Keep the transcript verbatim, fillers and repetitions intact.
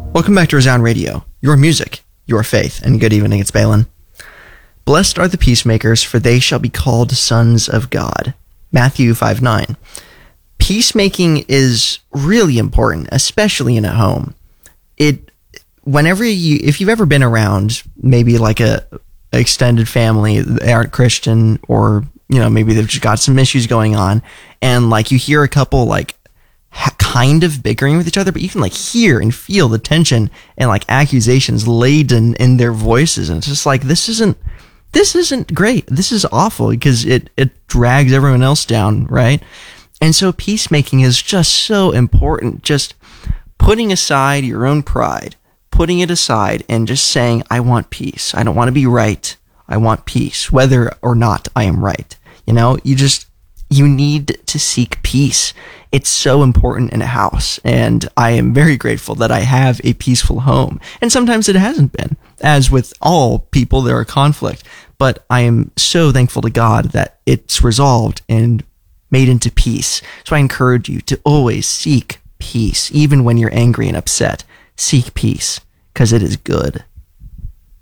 Welcome back to Resound Radio, your music, your faith, and good evening, it's Balin. Blessed are the peacemakers, for they shall be called sons of God. Matthew five nine. Peacemaking is really important, especially in a home. It, whenever you, if you've ever been around maybe like a, a extended family, they aren't Christian, or, you know, maybe they've just got some issues going on, and like you hear a couple like ha- kind of bickering with each other, but you can like hear and feel the tension and like accusations laden in their voices, and it's just like, this isn't, this isn't great. This is awful, because it, it drags everyone else down, right? And so peacemaking is just so important. Just putting aside your own pride, putting it aside, and just saying, I want peace. I don't want to be right. I want peace, whether or not I am right. You know, you just, you need to seek peace. It's so important in a house, and I am very grateful that I have a peaceful home. And sometimes it hasn't been. As with all people, there are conflict, but I am so thankful to God that it's resolved and made into peace. So I encourage you to always seek peace, even when you're angry and upset. Seek peace, because it is good.